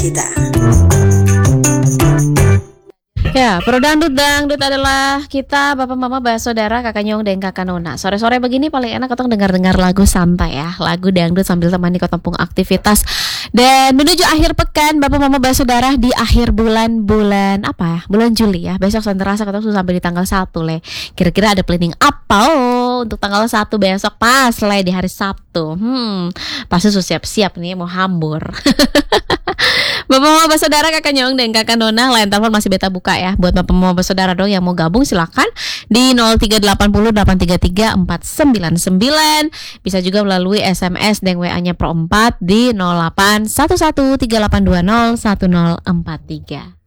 kita. Ya, Pro Dangdut adalah kita Bapak Mama Saudara Kakak Nyong dan Kakak Nona. Sore-sore begini paling enak ketong dengar-dengar lagu santai ya, lagu dangdut sambil temani ketempung aktivitas. Dan menuju akhir pekan Bapak Mama Saudara di akhir bulan apa ya? Bulan Juli ya. Besok saya terasa ketong sudah sampai di tanggal 1 le. Kira-kira ada planning apa untuk tanggal 1 besok pas le di hari Sabtu. Pasti sudah siap-siap nih mau hambur. Bapak Mama Saudara Kakak Nyong dan Kakak Nona, line telepon masih beta buka ya. Buat Bapak Mama Saudara dong yang mau gabung silakan di 0380 833 499. Bisa juga melalui SMS dan WA-nya Pro 4 di 0811 382 1043.